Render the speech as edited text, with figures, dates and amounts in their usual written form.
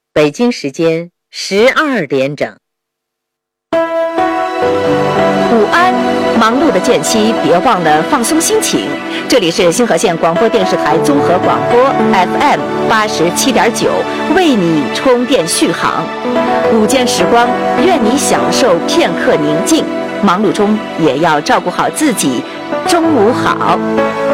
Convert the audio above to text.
北京时间12点整。 午安，忙碌的间隙别忘了放松心情。这里是星河县广播电视台综合广播 FM 87.9，为你充电续航。午间时光，愿你享受片刻宁静，忙碌中也要照顾好自己。中午好。